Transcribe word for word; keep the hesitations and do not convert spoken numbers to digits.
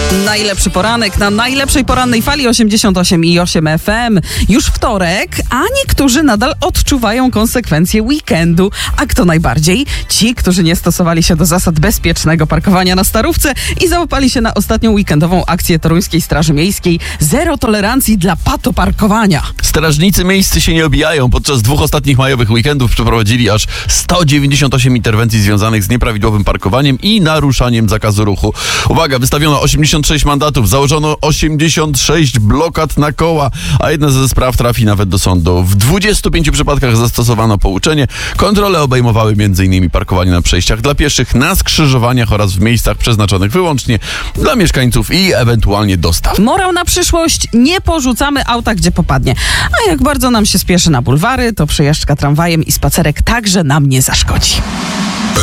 Najlepszy poranek na najlepszej porannej fali osiemdziesiąt osiem i osiem F M. Już wtorek, a niektórzy nadal odczuwają konsekwencje weekendu. A kto najbardziej? Ci, którzy nie stosowali się do zasad bezpiecznego parkowania na Starówce i załapali się na ostatnią weekendową akcję Toruńskiej Straży Miejskiej. Zero tolerancji dla patoparkowania. Strażnicy miejscy się nie obijają. Podczas dwóch ostatnich majowych weekendów przeprowadzili aż sto dziewięćdziesiąt osiem interwencji związanych z nieprawidłowym parkowaniem i naruszaniem zakazu ruchu. Uwaga, wystawiono osiemdziesiąt sześć mandatów, założono osiemdziesiąt sześć blokad na koła, a jedna ze spraw trafi nawet do sądu. W dwudziestu pięciu przypadkach zastosowano pouczenie. Kontrole obejmowały m.in. parkowanie na przejściach dla pieszych, na skrzyżowaniach oraz w miejscach przeznaczonych wyłącznie dla mieszkańców i ewentualnie dostaw. Morał na przyszłość: nie porzucamy auta, gdzie popadnie. A jak bardzo nam się spieszy na bulwary, to przejażdżka tramwajem i spacerek także nam nie zaszkodzi.